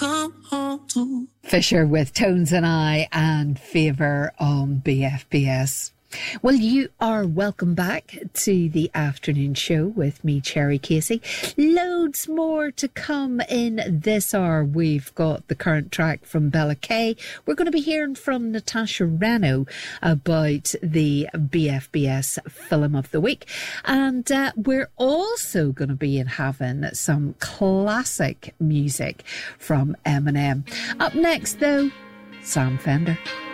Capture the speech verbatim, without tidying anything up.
come home to. Fisher with Tones and I and Favour on B F B S. Well, you are welcome back to the afternoon show with me, Cherry Casey. Loads more to come in this hour. We've got the current track from Bella Kay. We're going to be hearing from Natasha Rano about the B F B S Film of the Week. And uh, we're also going to be in having some classic music from Eminem. Up next, though, Sam Fender.